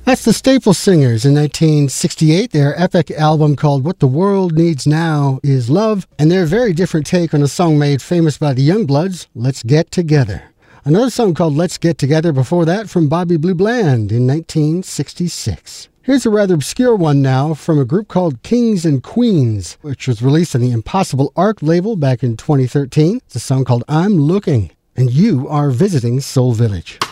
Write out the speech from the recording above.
That's the Staple Singers in 1968. Their epic album called What the World Needs Now Is Love, and their very different take on a song made famous by the Youngbloods, Let's Get Together. Another song called Let's Get Together before that from Bobby Blue Bland in 1966. Here's a rather obscure one now from a group called Kings and Queens, which was released on the Impossible Arc label back in 2013. It's a song called I'm Looking, and you are visiting Soul Village.